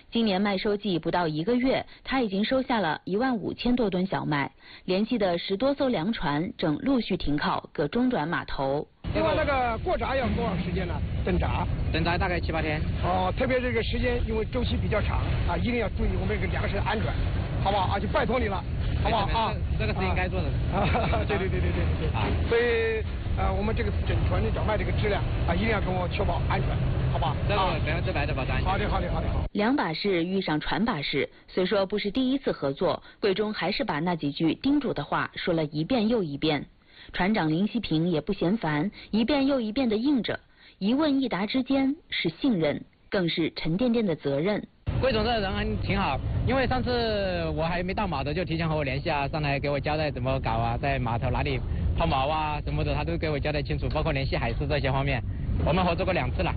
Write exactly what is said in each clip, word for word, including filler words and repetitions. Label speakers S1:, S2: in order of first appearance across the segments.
S1: 今年麦收季不到一个月，他已经收下了一万五千多吨小麦，联系的十多艘粮船正陆续停靠各中转码头。
S2: 另外，那个过闸要多长时间呢？等闸？
S3: 等闸大概七八天。
S2: 哦，特别这个时间，因为周期比较长啊，一定要注意我们这个粮食的安全，好不好啊？就拜托你了，好不好啊？
S3: 这个是应该做的。
S2: 啊，对对对对对对啊！所以呃，我们这个整船的小麦这个质量啊，一定要给我确保安全。好吧，
S3: 这个百分之百的保障。
S2: 好的，好的，好的，好。
S1: 两把事遇上船把事，虽说不是第一次合作，桂中还是把那几句叮嘱的话说了一遍又一遍。船长林希平也不嫌烦，一遍又一遍的应着。一问一答之间是信任，更是沉甸甸的责任。
S3: 桂总这个人还挺好，因为上次我还没到码头就提前和我联系啊，上来给我交代怎么搞啊，在码头哪里抛锚啊什么的，他都给我交代清楚，包括联系海事这些方面，我们合作过两次了。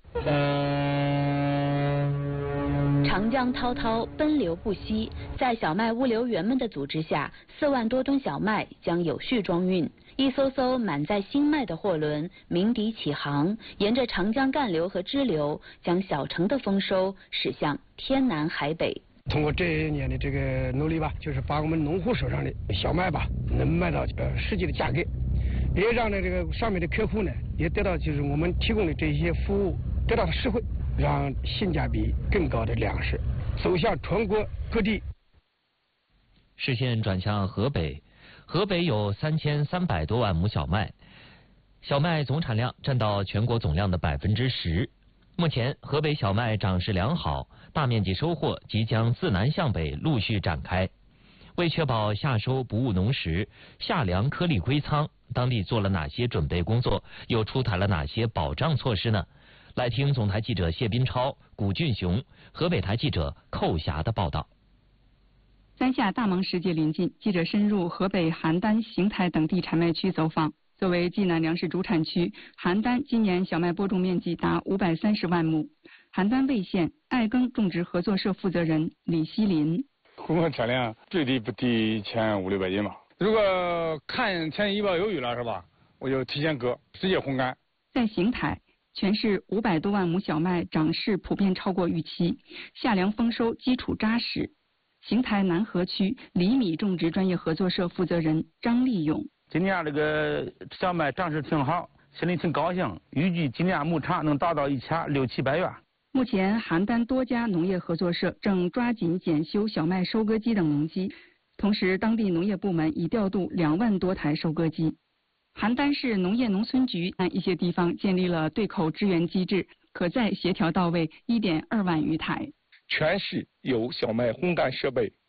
S1: 长江滔滔，奔流不息，在小麦物流员们的组织下，四万多吨小麦将有序装运。一艘艘满载新麦的货轮鸣笛起航，沿着长江干流和支流，将小城的丰收驶向天南海北。
S2: 通过这一年的这个努力吧，就是把我们农户手上的小麦吧，能卖到呃实际的价格，也让呢这个上面的客户呢，也得到就是我们提供的这些服务得到实惠，让性价比更高的粮食走向全国各地。
S4: 视线转向河北。河北有三千三百多万亩小麦，小麦总产量占到全国总量的百分之十。目前，河北小麦长势良好，大面积收获即将自南向北陆续展开。为确保夏收不误农时，夏粮颗粒归仓，当地做了哪些准备工作？又出台了哪些保障措施呢？来听总台记者谢斌超、古俊雄，河北台记者寇霞的报道。
S5: 三夏大忙时节临近，记者深入河北邯郸、邢台等地产麦区走访。作为济南粮食主产区，邯郸今年小麦播种面积达五百三十万亩。邯郸魏县爱耕种植合作社负责人李希林：
S6: 混合产量最低不低一千五六百斤吧。如果看天气预报有雨了是吧，我就提前割，直接烘干。
S5: 在邢台，全市五百多万亩小麦长势普遍超过预期，夏粮丰收基础扎实。邢台南河区厘米种植专业合作社负责人张立勇：
S7: 今年这个小麦长势挺好，心里挺高兴，预计今年亩产能达到一千六七百元。
S5: 目前，邯郸多家农业合作社正抓紧检修小麦收割机等农机，同时，当地农业部门已调度两万多台收割机。邯郸市农业农村局按一些地方建立了对口支援机制，可再协调到位一点二万余台。
S8: 全市有小麦烘干设备